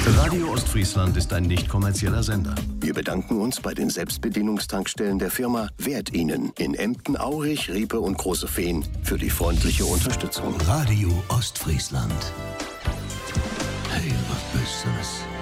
Radio Ostfriesland ist ein nicht kommerzieller Sender. Wir bedanken uns bei den Selbstbedienungstankstellen der Firma Wert Ihnen in Emden, Aurich, Riepe und Große Fehn für die freundliche Unterstützung. Radio Ostfriesland. Heel wat Besseres.